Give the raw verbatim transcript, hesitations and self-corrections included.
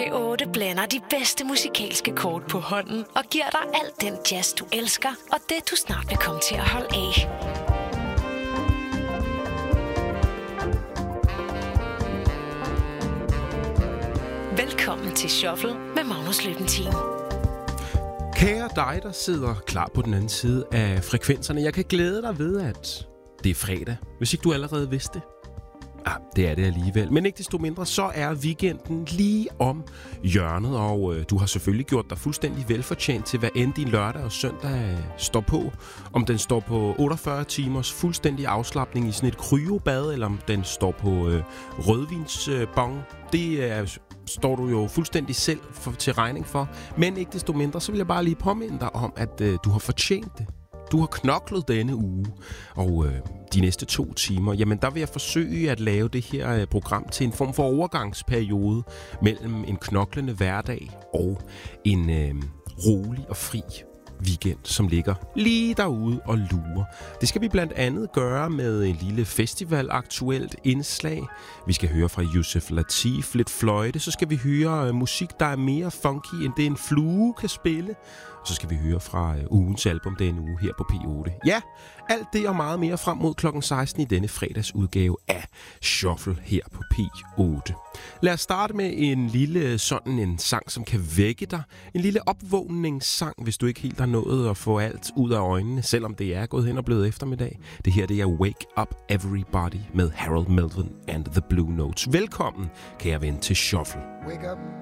P otte blander de bedste musikalske kort på hånden og giver dig alt den jazz, du elsker, og det, du snart vil komme til at holde af. Velkommen til Shuffle med Magnus Løbentin. Kære dig, der sidder klar på den anden side af frekvenserne. Jeg kan glæde dig ved, at det er fredag, hvis ikke du allerede vidste det. Ah, det er det alligevel. Men ikke desto mindre, så er weekenden lige om hjørnet, og øh, du har selvfølgelig gjort dig fuldstændig velfortjent til, hvad end din lørdag og søndag øh, står på. Om den står på otteogfyrre timers fuldstændig afslapning i sådan et kryobad, eller om den står på øh, rødvinsbong. Øh, det er... står du jo fuldstændig selv for, til regning for. Men ikke desto mindre, så vil jeg bare lige påminde dig om, at øh, du har fortjent det. Du har knoklet denne uge, og øh, de næste to timer, jamen der vil jeg forsøge at lave det her øh, program til en form for overgangsperiode mellem en knoklende hverdag og en øh, rolig og fri weekend, som ligger lige derude og lurer. Det skal vi blandt andet gøre med en lille festivalaktuelt indslag. Vi skal høre fra Yusef Lateef, lidt fløjte. Så skal vi høre musik, der er mere funky, end det en flue kan spille. Og så skal vi høre fra ugens album denne uge her på P otte. Ja, alt det og meget mere frem mod klokken seksten i denne fredagsudgave af Shuffle her på P otte. Lad os starte med en lille sådan en sang, som kan vække dig. En lille opvågningssang, hvis du ikke helt har nået at få alt ud af øjnene, selvom det er gået hen og blevet eftermiddag. Det her, det er Wake Up Everybody med Harold Melvin and the Blue Notes. Velkommen, kære ven, til Shuffle. Wake up.